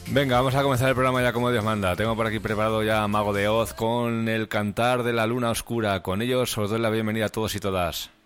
Venga, vamos a comenzar el programa ya como Dios manda. Tengo por aquí preparado ya a Mago de Oz con el cantar de la luna oscura. Con ellos os doy la bienvenida a todos y todas.